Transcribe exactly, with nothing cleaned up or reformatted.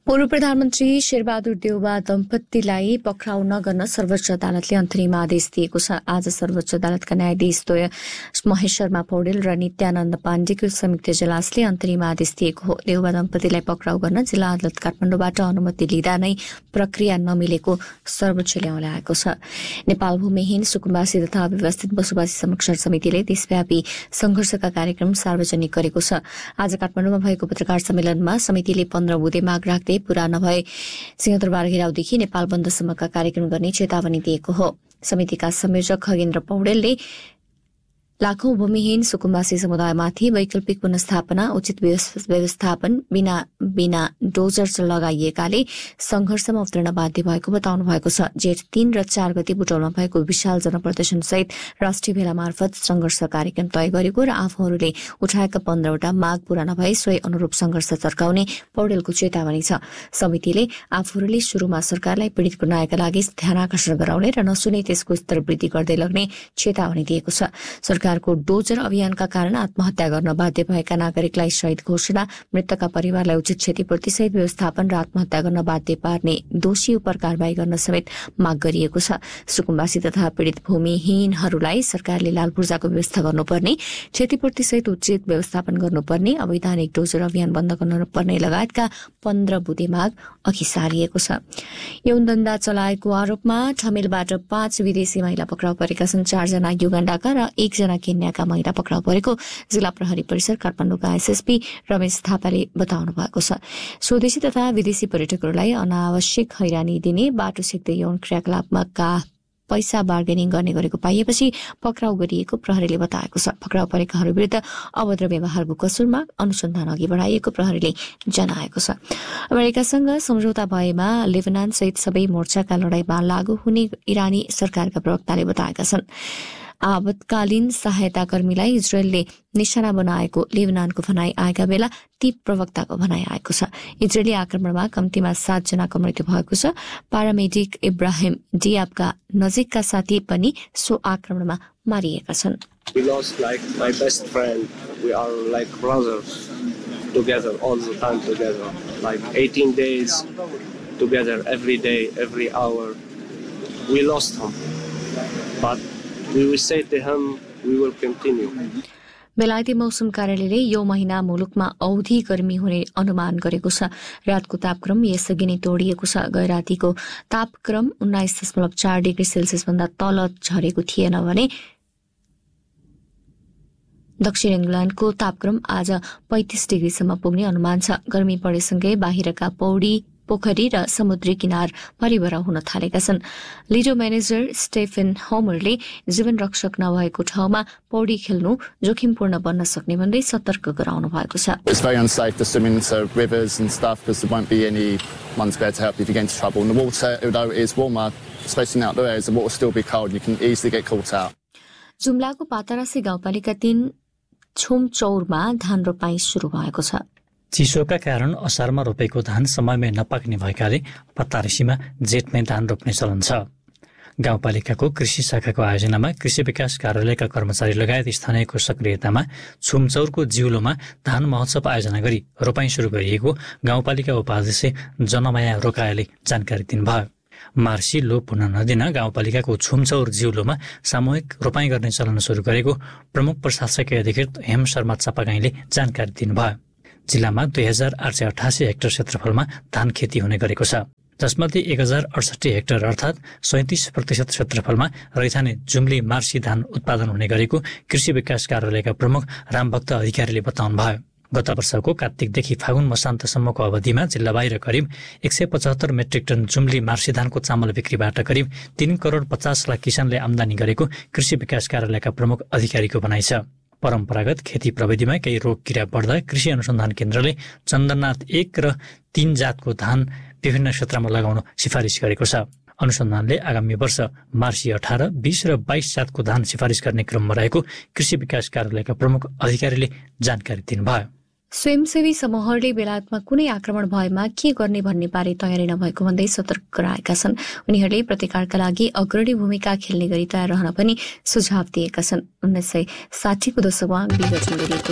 पूर्व प्रधानमन्त्री शेरबहादुर देउवा दम्पतिलाई पक्राउ नगर्न सर्वोच्च अदालतले अन्तरिम आदेश दिएको छ। आज सर्वोच्च अदालतका न्यायाधीश द्वय महेश शर्मा पौडेल र नित्यानन्द पाण्डेको संयुक्त इजलासले अन्तरिम आदेश दिएको हो। देउवा दम्पतिलाई पक्राउ गर्न जिल्ला अदालत काठमाडौँबाट अनुमति लिँदा नै प्रक्रिया नमिलेको सर्वोच्चले औँल्याएको छ। नेपाल भूमिहीन सुकुम्बासी तथा अव्यवस्थित बसोबासी संरक्षण समितिले देशव्यापी संघर्षका कार्यक्रम सार्वजनिक गरेको छ। आज काठमाडौँमा भएको पत्रकार सम्मेलनमा समितिले पन्ध्र बुँदे माग राख्दै पूरा नभए सिंहदरबार घेराउदेखि नेपाल बन्दसम्मका कार्यक्रम गर्ने चेतावनी दिएको हो। समितिका संयोजक खगेन्द्र पौडेलले लाखौं भूमिहीन सुकुम्बासी समुदायमाथि वैकल्पिक पुनस्थापना उचित व्यवस्थापन बिना बिना डोजर लगाइएकाले संघर्षमा उत्रन बाध्य भएको बताउनु भएको छ। जेठ तीन र चार गते बुटौलमा भएको विशाल जनप्रदर्शन सहित राष्ट्रिय भेला मार्फत संघर्ष कार्यक्रम तय गरेको र आफूहरूले उठाएका पन्ध्रवटा माग पूरा नभए सोही अनुरूप संघर्ष चर्काउने पौडेलको चेतावनी छ। समितिले आफूहरूले शुरूमा सरकारलाई पीड़ितको न्यायका लागि ध्यानाकर्षण गराउने र नसुने त्यसको स्तर वृद्धि गर्दै लग्ने चेतावनी दिएको छ। सरकारको डोजर अभियानका कारण आत्महत्या गर्न बाध्य भएका नागरिकलाई शहीद घोषणा, मृतकका परिवारलाई उचित क्षतिपूर्ति सहित व्यवस्थापन र आत्महत्या गर्न बाध्य पार्ने दोषी उपर कारवाही गर्न समेत माग गरिएको छ। सुकुम्बासी तथा पीड़ित भूमिहीनहरूलाई सरकारले लाल पूर्जाको व्यवस्था गर्नुपर्ने, क्षतिपूर्ति सहित उचित व्यवस्थापन गर्नुपर्ने, अवैधानिक डोजर अभियान बन्द गर्नुपर्ने लगायतका पन्ध्र बुँदे माग अघि सारिएको छ। यौन धन्दा चलाएको आरोपमा ठमेलबाट पाँच विदेशी महिला पक्राउ परेका छन्। चारजना युगाण्डाका र एकजना केन्याका महिला पक्राउ परेको जिल्ला प्रहरी परिसर काठमाडौँका एसएसपी रमेश थापाले बताउनु भएको छ। स्वदेशी तथा विदेशी पर्यटकहरूलाई अनावश्यक हैरानी दिने, बाटो सेक्दै यौन क्रियाकलापका पैसा बार्गेनिङ गर्ने गरेको पाइएपछि पक्राउ गरिएको प्रहरीले बताएको छ। पक्राउ परेकाहरू विरुद्ध अभद्र व्यवहारको कसुरमा अनुसन्धान अघि बढाइएको प्रहरीले जनाएको छ। अमेरिकासँग सम्झौता भएमा लेबनान सहित सबै मोर्चाका लडाईँमा लागू हुने इरानी सरकारका प्रवक्ताले बताएका छन्। आपतकालीन सहायता कर्मीलाई इजरायलले निशाना बनाएको लेबनानको भनाई आएका बेला ती प्रवक्ताको भनाई आएको छ। इजरायली आक्रमणमा कम्तीमा सातजनाको मृत्यु भएको छ। पारामेडिक इब्राहिम डियाबका नजिकका साथी पनि सो आक्रमणमा मारिएका छन्। We lost like my best friend. We are like brothers together all the time together. Like eighteen days together every day, every hour. We lost him. But we will say to him, we will continue. बेलायती मौसम कार्यालयले यो महिना मुलुकमा औधी गर्मी हुने अनुमान गरेको छ। रातको तापक्रम यसअघि नै तोडिएको छ। गैरातीको तापक्रम उन्नाइस दशमलव चार डिग्री सेल्सियस भन्दा तल झरेको थिएन भने दक्षिण इंग्ल्याण्डको तापक्रम आज पैंतीस डिग्रीसम्म पुग्ने अनुमान छ। गर्मी बढेसँगै बाहिरका पौडी, पोखरी र समुद्री किनार भरिभर हुन थालेका छन्। लिडो म्यानेजर स्टेफन होमरले जीवन रक्षक नभएको ठाउँमा पौडी खेल्नु जोखिमपूर्ण बन्न सक्ने भन्दै सतर्क गराउनु भएको छ। It's very unsafe to swim into rivers and stuff because there won't be anyone there to help you if you get into trouble. And the water, although it is warmer, especially in outdoor areas, the water will still be cold. You can easily get caught out. जुम्लाको पातरासी गाउँपालिका तीन छुमचौरमा धान रोपाई शुरू भएको छ। चिसोका कारण असारमा रोपेको धान समयमै नपाक्ने भएकाले पत्तारेसीमा जेठमै धान रोप्ने चलन छ। गाउँपालिकाको कृषि शाखाको आयोजनामा कृषि विकास कार्यालयका कर्मचारी लगायत स्थानीयको सक्रियतामा छुमचौरको जिउलोमा धान महोत्सव आयोजना गरी रोपाई सुरु गरिएको गाउँपालिका उपाध्यक्ष जनमाया रोकायाले जानकारी दिनुभयो। मार्सी लोप हुन नदिन गाउँपालिकाको छुमचौर जिउलोमा सामूहिक रोपाई गर्ने चलन सुरु गरेको प्रमुख प्रशासकीय अधिकृत हेम शर्मा चापागाईले जानकारी दिनुभयो। जिल्लामा दुई हजार आठ सय अठासी हेक्टर क्षेत्रफलमा धान खेती हुने गरेको छ, जसमध्ये एक हजार अडसठी हेक्टर अर्थात् सैंतिस प्रतिशत क्षेत्रफलमा रैथाने जुम्ली मार्सी धान उत्पादन हुने गरेको कृषि विकास कार्यालयका प्रमुख रामभक्त अधिकारीले बताउनुभयो। गत वर्षको कार्तिकदेखि फागुन मसान्तसम्मको अवधिमा जिल्ला बाहिर करिब एक सय पचहत्तर मेट्रिक टन जुम्ली मार्सी धानको चामल बिक्रीबाट करिब तीन करोड पचास लाख किसानले आमदानी गरेको कृषि विकास कार्यालयका प्रमुख अधिकारीको भनाइ छ। परम्परागत खेती प्रविधिमा केही रोग किरा बढ्दा कृषि अनुसन्धान केन्द्रले चन्दननाथ एक र तीन जातको धान विभिन्न क्षेत्रमा लगाउन सिफारिस गरेको छ। अनुसन्धानले आगामी वर्ष मार्सी अठार, बीस र बाइस जातको धान सिफारिस गर्ने क्रममा रहेको कृषि विकास कार्यालयका प्रमुख अधिकारीले जानकारी दिनुभयो। स्वयंसेवी समूहहरूले बेलायतमा कुनै आक्रमण भएमा के गर्ने भन्ने बारे तयारी नभएको भन्दै सतर्क गराएका छन्। उनीहरूले प्रतिकारका लागि अग्रणी भूमिका खेल्ने गरी तयार रहन पनि सुझाव दिएका छन्। उन्नाइस सय साठीको दशकमा विभाजन गरिएको